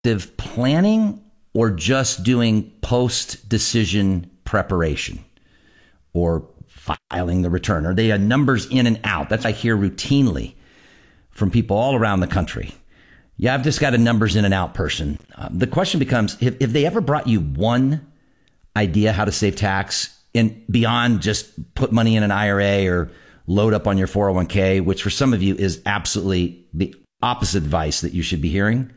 planning or just doing post-decision preparation or filing the return? Are they numbers in and out? That's what I hear routinely from people all around the country. Yeah, I've just got a numbers in and out person. The question becomes, if they ever brought you one idea how to save tax and beyond just put money in an IRA or load up on your 401k, which for some of you is absolutely the opposite advice that you should be hearing.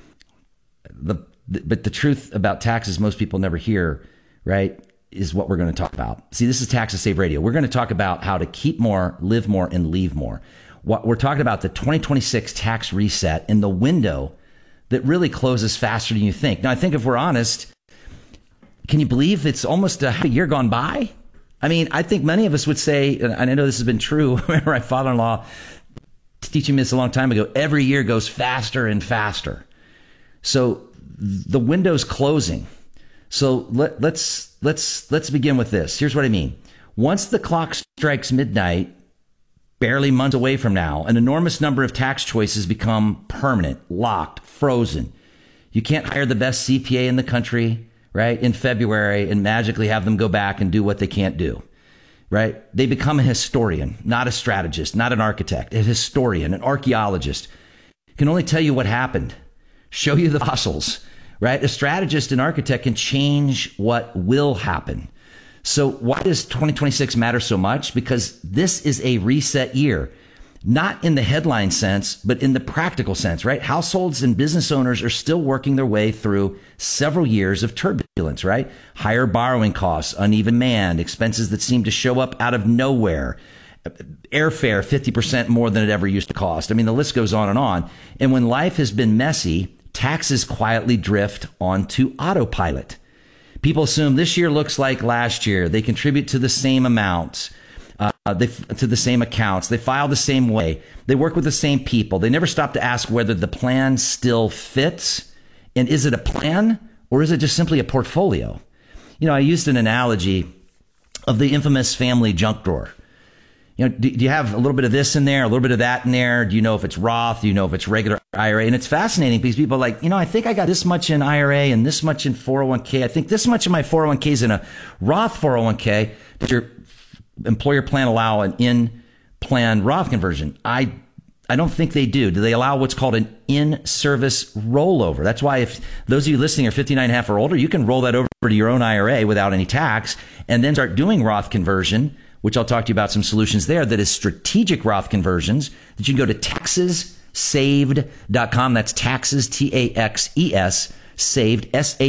But the truth about taxes most people never hear, right, is what we're going to talk about. See, this is Tax to Save Radio. We're going to talk about how to keep more, live more, and leave more. What we're talking about, the 2026 tax reset and the window that really closes faster than you think. Now, I think if we're honest, can you believe it's almost a year gone by? I mean, I think many of us would say, and I know this has been true, my father-in-law teaching me this a long time ago, every year goes faster and faster. So the window's closing. So let's begin with this. Here's what I mean. Once the clock strikes midnight, barely months away from now, an enormous number of tax choices become permanent, locked, frozen. You can't hire the best CPA in the country, right, in February and magically have them go back and do what they can't do, right? They become a historian, not a strategist, not an architect, a historian, an archaeologist. Can only tell you what happened, show you the fossils, right? A strategist and architect can change what will happen. So why does 2026 matter so much? Because this is a reset year, not in the headline sense, but in the practical sense, right? Households and business owners are still working their way through several years of turbulence, right? Higher borrowing costs, uneven demand, expenses that seem to show up out of nowhere, airfare 50% more than it ever used to cost. I mean, the list goes on. And when life has been messy, taxes quietly drift onto autopilot. People assume this year looks like last year. They contribute to the same amounts, to the same accounts. They file the same way. They work with the same people. They never stop to ask whether the plan still fits. And is it a plan or is it just simply a portfolio? You know, I used an analogy of the infamous family junk drawer. You know, do you have a little bit of this in there, a little bit of that in there? Do you know if it's Roth? Do you know if it's regular IRA? And it's fascinating because people are like, you know, I think I got this much in IRA and this much in 401k. I think this much of my 401k is in a Roth 401k. Does your employer plan allow an in-plan Roth conversion? I don't think they do. Do they allow what's called an in-service rollover? That's why if those of you listening are 59 and a half or older, you can roll that over to your own IRA without any tax and then start doing Roth conversion, which I'll talk to you about some solutions there that is strategic Roth conversions that you can go to taxessaved.com. That's taxes, T-A-X-E-S, saved,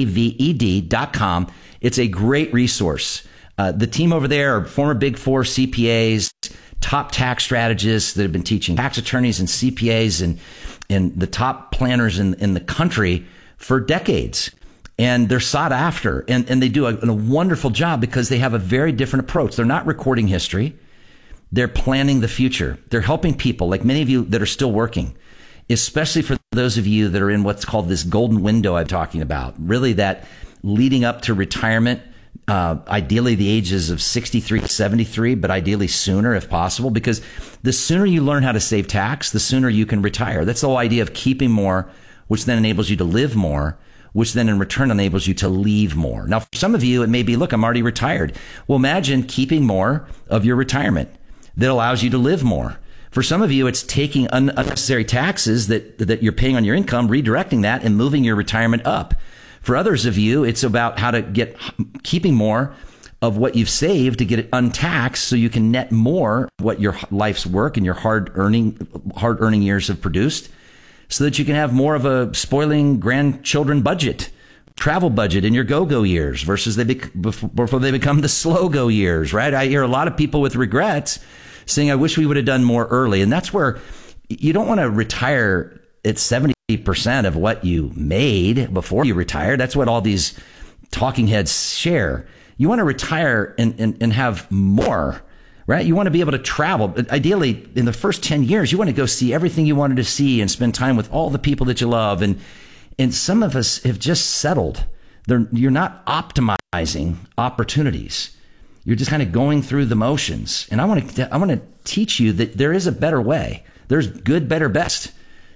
S-A-V-E-D.com. It's a great resource. The team over there are former Big Four CPAs, top tax strategists that have been teaching tax attorneys and CPAs and the top planners in the country for decades. And they're sought after, and they do a wonderful job because they have a very different approach. They're not recording history. They're planning the future. They're helping people like many of you that are still working, especially for those of you that are in what's called this golden window I'm talking about, really that leading up to retirement, ideally the ages of 63 to 73, but ideally sooner if possible, because the sooner you learn how to save tax, the sooner you can retire. That's the whole idea of keeping more, which then enables you to live more, which then in return enables you to leave more. Now, for some of you, it may be, look, I'm already retired. Well, imagine keeping more of your retirement that allows you to live more. For some of you, it's taking unnecessary taxes that you're paying on your income, redirecting that and moving your retirement up. For others of you, it's about how to keeping more of what you've saved to get it untaxed so you can net more what your life's work and your hard earning years have produced, so that you can have more of a spoiling grandchildren budget, travel budget in your go-go years versus before they become the slow-go years, right? I hear a lot of people with regrets saying, I wish we would have done more early. And that's where you don't want to retire at 70% of what you made before you retired. That's what all these talking heads share. You want to retire and have more, right? You want to be able to travel. Ideally, in the first 10 years, you want to go see everything you wanted to see and spend time with all the people that you love. And some of us have just settled. You're not optimizing opportunities. You're just kind of going through the motions. And I want to teach you that there is a better way. There's good, better, best.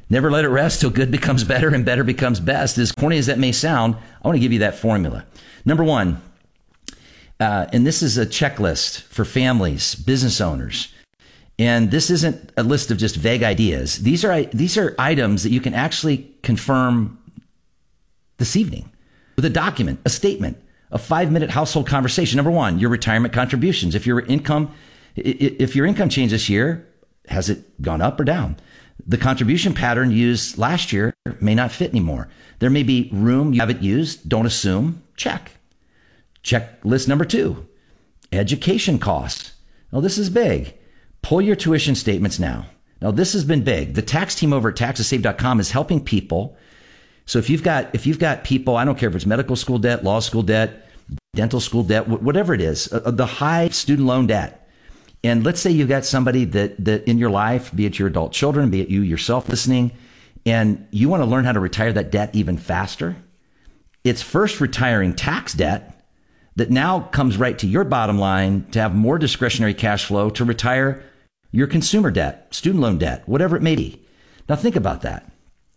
Never let it rest till good becomes better and better becomes best. As corny as that may sound, I want to give you that formula. Number one, and this is a checklist for families, business owners. And this isn't a list of just vague ideas. These are items that you can actually confirm this evening with a document, a statement, a 5-minute household conversation. Number one, your retirement contributions. If your income changed this year, has it gone up or down? The contribution pattern used last year may not fit anymore. There may be room you haven't used. Don't assume. Check. Checklist number two, education costs. Now, this is big. Pull your tuition statements now. Now, this has been big. The tax team over at taxtosave.com is helping people. So if you've got people, I don't care if it's medical school debt, law school debt, dental school debt, whatever it is, the high student loan debt. And let's say you've got somebody that in your life, be it your adult children, be it you yourself listening, and you want to learn how to retire that debt even faster. It's first retiring tax debt that now comes right to your bottom line to have more discretionary cash flow to retire your consumer debt, student loan debt, whatever it may be. Now think about that.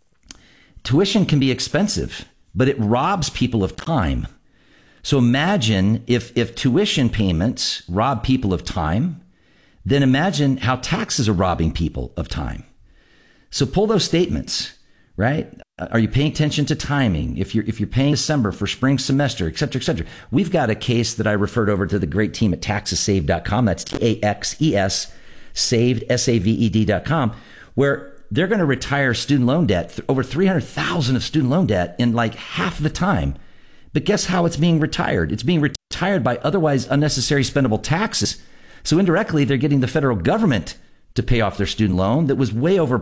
Tuition can be expensive, but it robs people of time. So imagine if tuition payments rob people of time, then imagine how taxes are robbing people of time. So pull those statements, right? Are you paying attention to timing? If you're paying December for spring semester, et cetera, et cetera. We've got a case that I referred over to the great team at taxesaved.com. That's TAXES, saved, SAVED.com, where they're going to retire student loan debt, over $300,000 of student loan debt in like half the time. But guess how it's being retired? It's being retired by otherwise unnecessary spendable taxes. So indirectly, they're getting the federal government to pay off their student loan that was way over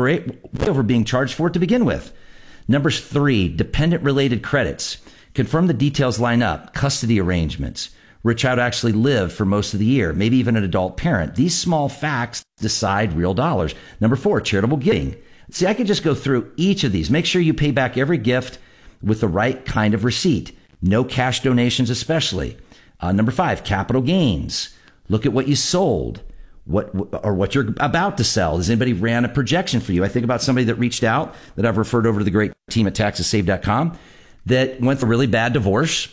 being charged for it to begin with. Number three, dependent related credits. Confirm the details line up. Custody arrangements. Where a child actually lived for most of the year, maybe even an adult parent. These small facts decide real dollars. Number four, charitable giving. See, I could just go through each of these. Make sure you pay back every gift with the right kind of receipt. No cash donations especially. Number five, capital gains. Look at what you sold. What you're about to sell. Has anybody ran a projection for you? I think about somebody that reached out that I've referred over to the great team at taxesave.com that went through a really bad divorce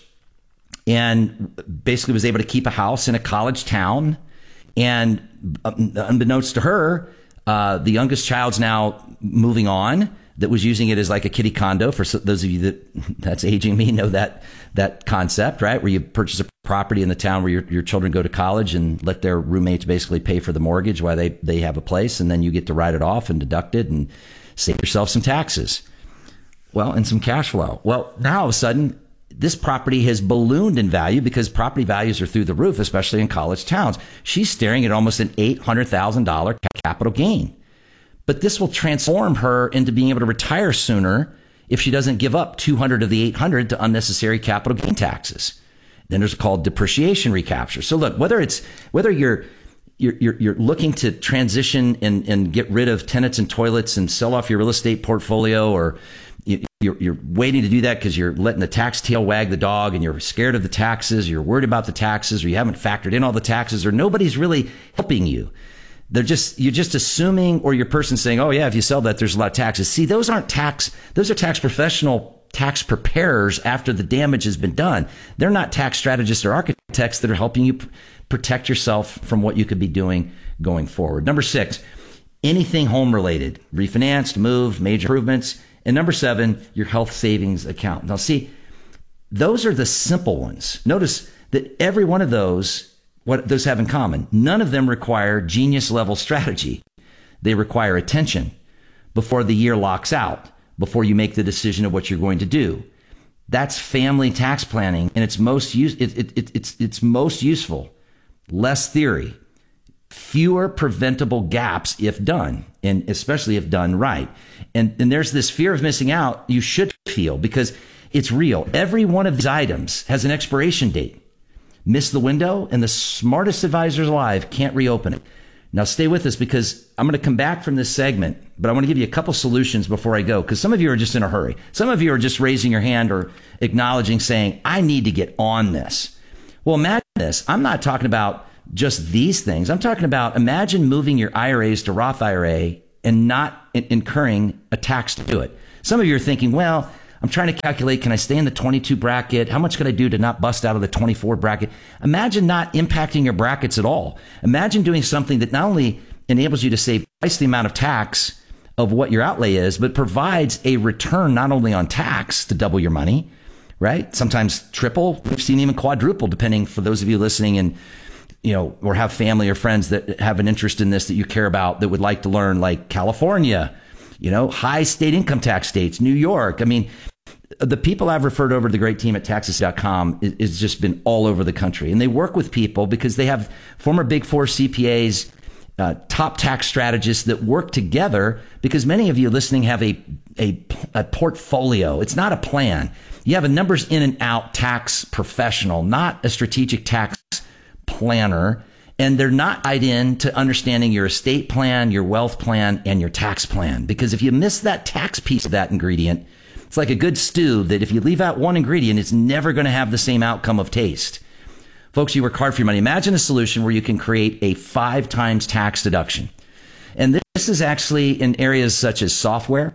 and basically was able to keep a house in a college town. And unbeknownst to her, the youngest child's now moving on, that was using it as like a kiddie condo. For those of you that's aging me know that concept, right? Where you purchase a property in the town where your children go to college and let their roommates basically pay for the mortgage while they have a place, and then you get to write it off and deduct it and save yourself some taxes. Well, and some cash flow. Well, now all of a sudden, this property has ballooned in value because property values are through the roof, especially in college towns. She's staring at almost an $800,000 capital gain. But this will transform her into being able to retire sooner if she doesn't give up 200 of the 800 to unnecessary capital gain taxes. Then there's called depreciation recapture. So look, whether you're looking to transition and get rid of tenants and toilets and sell off your real estate portfolio, or you're waiting to do that because you're letting the tax tail wag the dog and you're scared of the taxes, you're worried about the taxes, or you haven't factored in all the taxes, or nobody's really helping you. You're just assuming, or your person saying, oh yeah, if you sell that, there's a lot of taxes. See, those are tax professional tax preparers after the damage has been done. They're not tax strategists or architects that are helping you protect yourself from what you could be doing going forward. Number six, anything home related, refinanced, moved, major improvements. And number seven, your health savings account. Now see, those are the simple ones. Notice that every one of those, what those have in common, none of them require genius level strategy. They require attention before the year locks out, before you make the decision of what you're going to do. That's family tax planning, and it's most useful. Less theory, fewer preventable gaps if done, and especially if done right. And there's this fear of missing out you should feel, because it's real. Every one of these items has an expiration date. Miss the window, and the smartest advisors alive can't reopen it. Now stay with us, because I'm going to come back from this segment, but I want to give you a couple solutions before I go, because some of you are just in a hurry. Some of you are just raising your hand or acknowledging, saying, I need to get on this. Well, imagine this. I'm not talking about just these things. I'm talking about, imagine moving your IRAs to Roth IRA and not incurring a tax to do it. Some of you are thinking, well, I'm trying to calculate, can I stay in the 22 bracket? How much could I do to not bust out of the 24 bracket? Imagine not impacting your brackets at all. Imagine doing something that not only enables you to save twice the amount of tax of what your outlay is, but provides a return not only on tax to double your money, right? Sometimes triple. We've seen even quadruple, depending, for those of you listening and, or have family or friends that have an interest in this that you care about, that would like to learn, like California, high state income tax states, New York. I mean, the people I've referred over to the great team at taxes.com is just been all over the country. And they work with people because they have former Big Four CPAs, top tax strategists that work together, because many of you listening have a portfolio. It's not a plan. You have a numbers in and out tax professional, not a strategic tax planner. And they're not tied in to understanding your estate plan, your wealth plan, and your tax plan. Because if you miss that tax piece of that ingredient, it's like a good stew that if you leave out one ingredient, it's never going to have the same outcome of taste. Folks, you work hard for your money. Imagine a solution where you can create a 5 times tax deduction. And this is actually in areas such as software,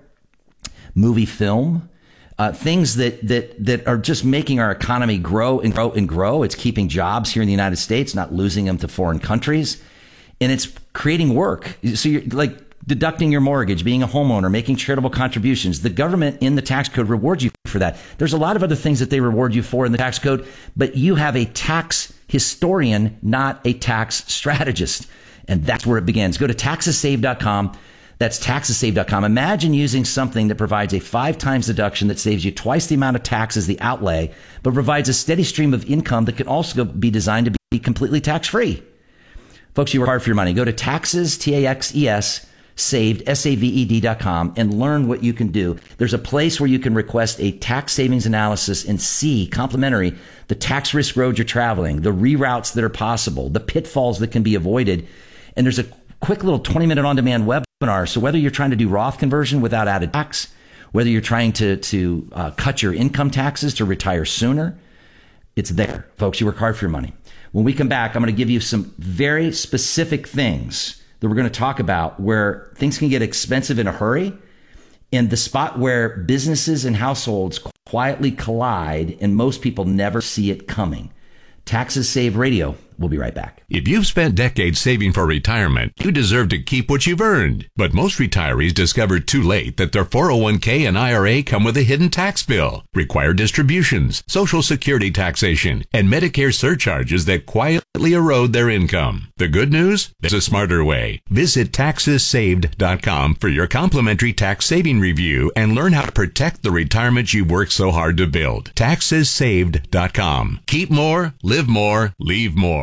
movie film, things that are just making our economy grow and grow and grow. It's keeping jobs here in the United States, not losing them to foreign countries. And it's creating work. So you're like deducting your mortgage, being a homeowner, making charitable contributions. The government in the tax code rewards you for that. There's a lot of other things that they reward you for in the tax code, but you have a tax historian, not a tax strategist. And that's where it begins. Go to taxessave.com. That's taxessave.com. Imagine using something that provides a 5 times deduction that saves you twice the amount of tax as the outlay, but provides a steady stream of income that can also be designed to be completely tax-free. Folks, you work hard for your money. Go to taxes, T-A-X-E-S, saved, SAVED.com, and learn what you can do. There's a place where you can request a tax savings analysis and see, complimentary, the tax risk road you're traveling, the reroutes that are possible, the pitfalls that can be avoided. And there's a quick little 20-minute on-demand webinar. So whether you're trying to do Roth conversion without added tax, whether you're trying to cut your income taxes to retire sooner, it's there. Folks, you work hard for your money. When we come back, I'm going to give you some very specific things that we're going to talk about where things can get expensive in a hurry, and the spot where businesses and households quietly collide and most people never see it coming. Taxes Save Radio. We'll be right back. If you've spent decades saving for retirement, you deserve to keep what you've earned. But most retirees discover too late that their 401k and IRA come with a hidden tax bill, required distributions, Social Security taxation, and Medicare surcharges that quietly erode their income. The good news? There's a smarter way. Visit taxessaved.com for your complimentary tax saving review and learn how to protect the retirement you worked so hard to build. Taxessaved.com. Keep more, live more, leave more.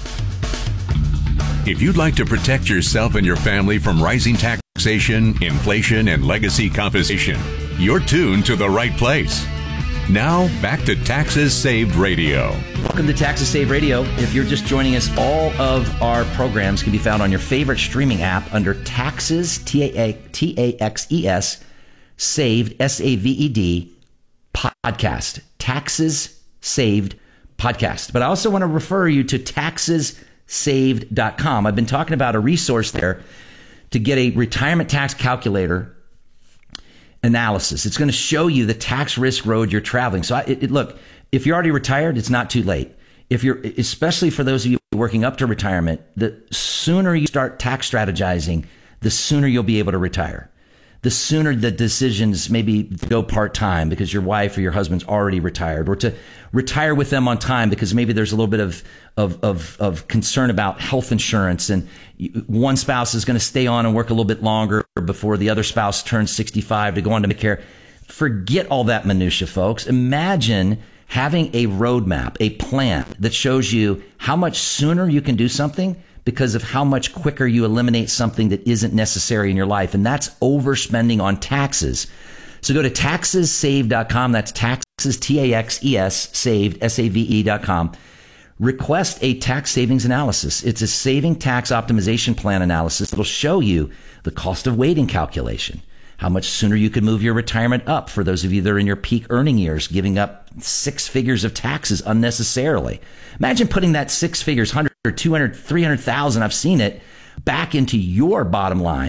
If you'd like to protect yourself and your family from rising taxation, inflation, and legacy confiscation, you're tuned to the right place. Now, back to Taxes Saved Radio. Welcome to Taxes Saved Radio. If you're just joining us, all of our programs can be found on your favorite streaming app under Taxes, T-A-X-E-S, Saved, S-A-V-E-D, podcast. Taxes Saved podcast. But I also want to refer you to taxessaved.com. I've been talking about a resource there to get a retirement tax calculator analysis. It's going to show you the tax risk road you're traveling. So look, if you're already retired, it's not too late. If you're, especially for those of you working up to retirement, the sooner you start tax strategizing, the sooner you'll be able to retire. The sooner the decisions maybe go part-time because your wife or your husband's already retired, or to retire with them on time because maybe there's a little bit of concern about health insurance, and one spouse is going to stay on and work a little bit longer before the other spouse turns 65 to go on to Medicare. Forget all that minutia, folks. Imagine having a roadmap, a plan that shows you how much sooner you can do something because of how much quicker you eliminate something that isn't necessary in your life. And that's overspending on taxes. So go to taxessaved.com. That's taxes, T-A-X-E-S, saved, S-A-V-E.com. Request a tax savings analysis. It's a saving tax optimization plan analysis that'll show you the cost of waiting calculation, how much sooner you can move your retirement up for those of you that are in your peak earning years, giving up 6 figures of taxes unnecessarily. Imagine putting that 6 figures, 100, 200, 300,000, I've seen it, back into your bottom line,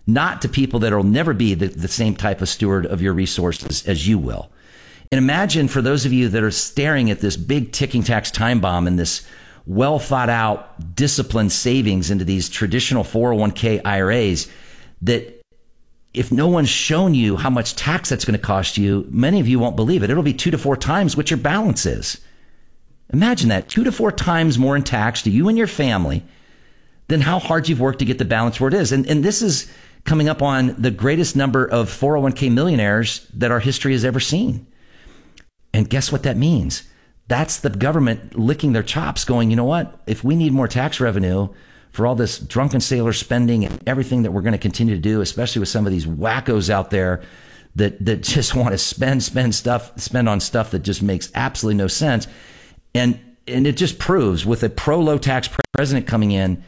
not to people that will never be the same type of steward of your resources as you will. And imagine for those of you that are staring at this big ticking tax time bomb and this well thought out, disciplined savings into these traditional 401k IRAs, that if no one's shown you how much tax that's going to cost you, many of you won't believe it. It'll be 2 to 4 times what your balance is. Imagine that, 2 to 4 times more in tax to you and your family than how hard you've worked to get the balance where it is. And this is coming up on the greatest number of 401k millionaires that our history has ever seen. And guess what that means? That's the government licking their chops going, you know what? If we need more tax revenue for all this drunken sailor spending and everything that we're going to continue to do, especially with some of these wackos out there that just want to spend on stuff that just makes absolutely no sense. And it just proves with a pro-low tax president coming in,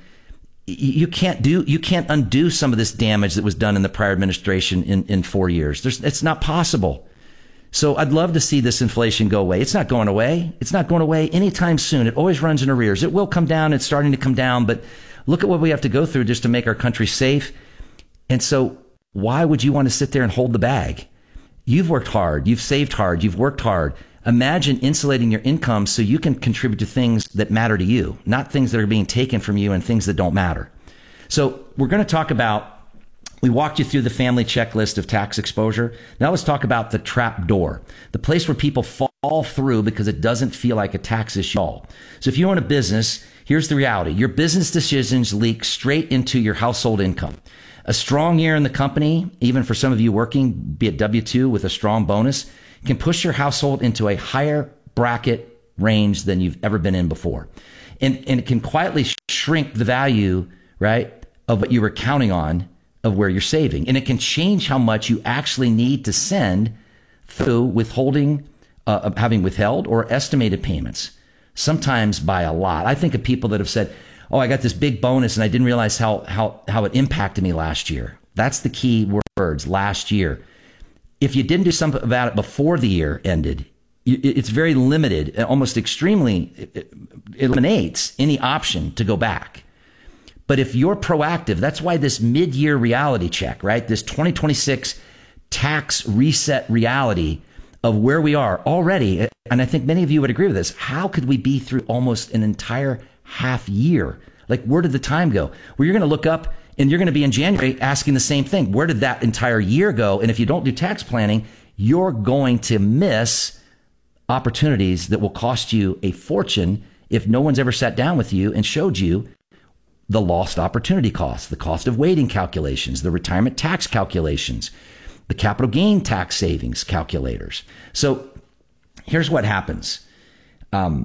you can't undo some of this damage that was done in the prior administration in 4 years. It's not possible. So I'd love to see this inflation go away. It's not going away. It's not going away anytime soon. It always runs in arrears. It will come down. It's starting to come down. But look at what we have to go through just to make our country safe. And so why would you want to sit there and hold the bag? You've worked hard. You've saved hard. You've worked hard. Imagine insulating your income so you can contribute to things that matter to you, not things that are being taken from you and things that don't matter. So we're going to talk about, we walked you through the family checklist of tax exposure. Now let's talk about the trap door, the place where people fall through because it doesn't feel like a tax issue at all. So if you own a business, here's the reality. Your business decisions leak straight into your household income. A strong year in the company, even for some of you working, be it W-2 with a strong bonus, can push your household into a higher bracket range than you've ever been in before. And it can quietly shrink the value, right, of what you were counting on of where you're saving. And it can change how much you actually need to send through withholding, having withheld or estimated payments, sometimes by a lot. I think of people that have said, oh, I got this big bonus and I didn't realize how it impacted me last year. That's the key words, last year. If you didn't do something about it before the year ended, it's very limited, almost extremely, it eliminates any option to go back. But if you're proactive, that's why this mid-year reality check, right? This 2026 tax reset reality of where we are already. And I think many of you would agree with this. How could we be through almost an entire half year? Like, where did the time go? Well, you're going to look up and you're going to be in January asking the same thing. Where did that entire year go? And if you don't do tax planning, you're going to miss opportunities that will cost you a fortune if no one's ever sat down with you and showed you the lost opportunity cost, the cost of waiting calculations, the retirement tax calculations, the capital gain tax savings calculators. So here's what happens. The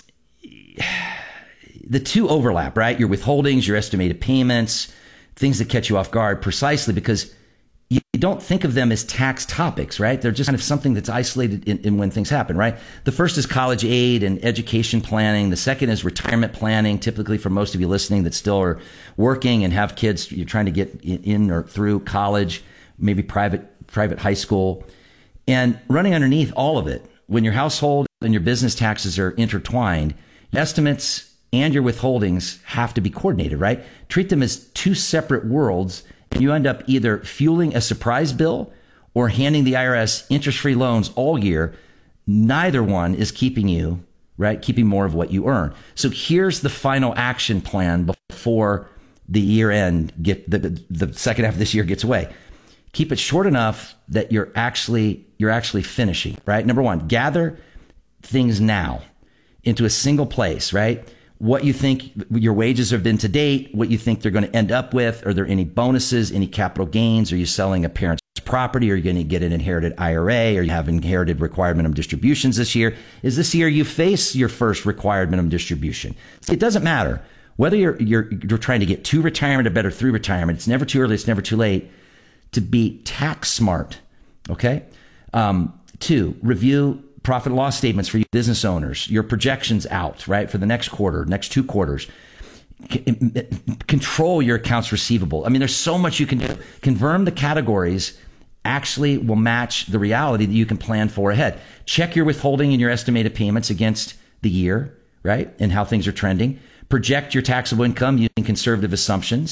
two overlap, right? Your withholdings, your estimated payments, things that catch you off guard precisely because you don't think of them as tax topics, right? They're just kind of something that's isolated in when things happen, right? The first is college aid and education planning. The second is retirement planning, typically for most of you listening that still are working and have kids, you're trying to get in or through college, maybe private high school. And running underneath all of it, when your household and your business taxes are intertwined, estimates and your withholdings have to be coordinated, right? Treat them as two separate worlds, and you end up either fueling a surprise bill or handing the IRS interest-free loans all year. Neither one is keeping you, right? Keeping more of what you earn. So here's the final action plan before the year end, the second half of this year gets away. Keep it short enough that you're actually finishing, right? Number one, gather things now into a single place, right? What you think your wages have been to date, what you think they're going to end up with. Are there any bonuses, any capital gains? Are you selling a parent's property? Are you going to get an inherited IRA? Or you have inherited required minimum distributions this year? Is this year you face your first required minimum distribution? It doesn't matter whether you're trying to get to retirement or better through retirement. It's never too early. It's never too late to be tax smart. Okay. 2, review profit and loss statements for you business owners, your projections out, right, for the next quarter, next 2 quarters. Control your accounts receivable. I mean, there's so much you can do. Confirm the categories actually will match the reality that you can plan for ahead. Check your withholding and your estimated payments against the year, right, and how things are trending. Project your taxable income using conservative assumptions.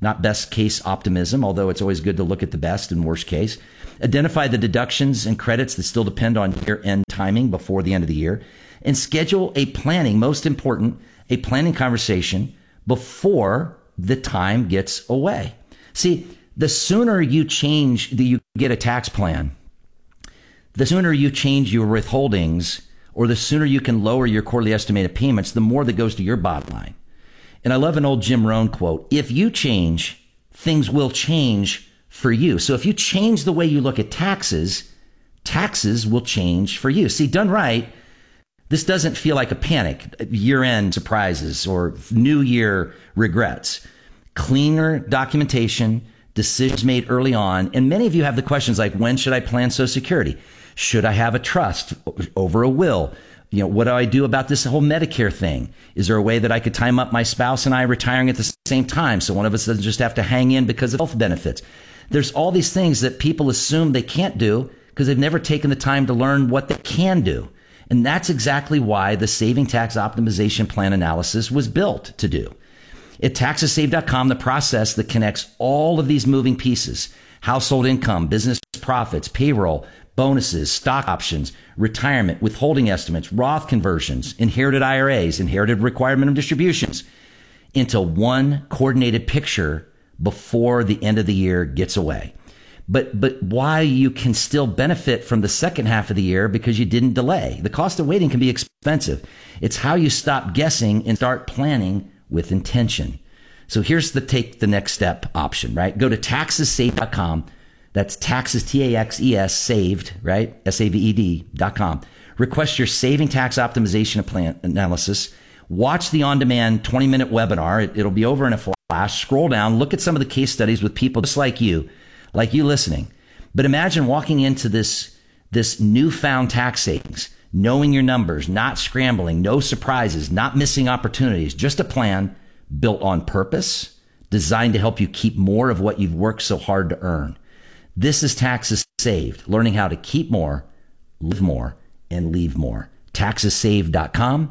not best case optimism, although it's always good to look at the best and worst case. Identify the deductions and credits that still depend on year-end timing before the end of the year. And schedule a planning, most important, a planning conversation before the time gets away. See, the sooner you get a tax plan, the sooner you change your withholdings, or the sooner you can lower your quarterly estimated payments, the more that goes to your bottom line. And I love an old Jim Rohn quote: if you change, things will change for you. So if you change the way you look at taxes, taxes will change for you. See, done right, this doesn't feel like a panic, year-end surprises, or new year regrets. Cleaner documentation, decisions made early on. And many of you have the questions like, when should I plan Social Security? Should I have a trust over a will? What do I do about this whole Medicare thing? Is there a way that I could time up my spouse and I retiring at the same time so one of us doesn't just have to hang in because of health benefits? There's all these things that people assume they can't do because they've never taken the time to learn what they can do. And that's exactly why the Saving Tax Optimization Plan analysis was built to do. At TaxesSaved.com, the process that connects all of these moving pieces, household income, business profits, payroll, bonuses, stock options, retirement, withholding estimates, Roth conversions, inherited IRAs, inherited required minimum distributions, into one coordinated picture before the end of the year gets away. But why you can still benefit from the second half of the year because you didn't delay. The cost of waiting can be expensive. It's how you stop guessing and start planning with intention. So here's take the next step option, right? Go to TaxesSaved.com. That's taxes, T-A-X-E-S, saved, right? S-A-V-E-D.com. Request your Saving Tax Optimization Plan analysis. Watch the on-demand 20-minute webinar. It'll be over in a flash. Scroll down, look at some of the case studies with people just like you listening. But imagine walking into this newfound tax savings, knowing your numbers, not scrambling, no surprises, not missing opportunities, just a plan built on purpose, designed to help you keep more of what you've worked so hard to earn. This is Taxes Saved, learning how to keep more, live more, and leave more. TaxesSaved.com,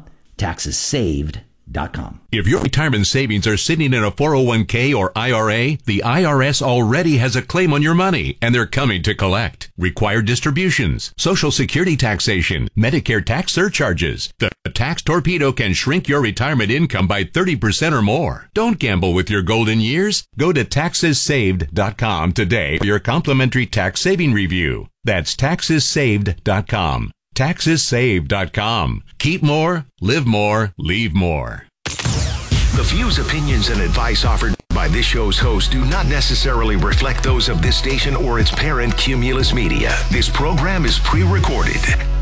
TaxesSaved.com. If your retirement savings are sitting in a 401k or IRA, the IRS already has a claim on your money, and they're coming to collect. Required distributions, Social Security taxation, Medicare tax surcharges. The tax torpedo can shrink your retirement income by 30% or more. Don't gamble with your golden years. Go to TaxesSaved.com today for your complimentary tax saving review. That's TaxesSaved.com. TaxesSaved.com. Keep more, live more, leave more. The views, opinions, and advice offered by this show's host do not necessarily reflect those of this station or its parent, Cumulus Media. This program is pre-recorded.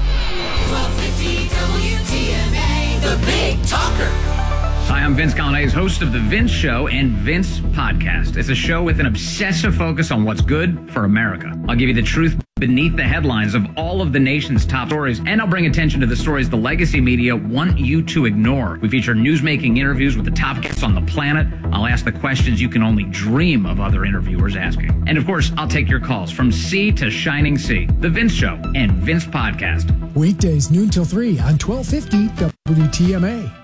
1250 WTMA, the Big Talker. Hi, I'm Vince Colonnese, host of The Vince Show and Vince Podcast. It's a show with an obsessive focus on what's good for America. I'll give you the truth beneath the headlines of all of the nation's top stories, and I'll bring attention to the stories the legacy media want you to ignore. We feature newsmaking interviews with the top guests on the planet. I'll ask the questions you can only dream of other interviewers asking. And of course, I'll take your calls from sea to shining sea. The Vince Show and Vince Podcast. Weekdays noon till 3 on 1250 WTMA.